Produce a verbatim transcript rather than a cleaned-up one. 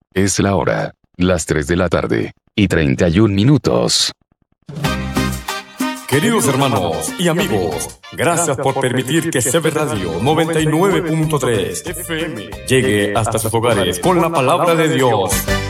Es la hora, las tres de la tarde, y treinta y un minutos. Queridos hermanos y amigos, gracias por permitir que C B Radio noventa y nueve punto tres F M llegue hasta sus hogares con la palabra de Dios.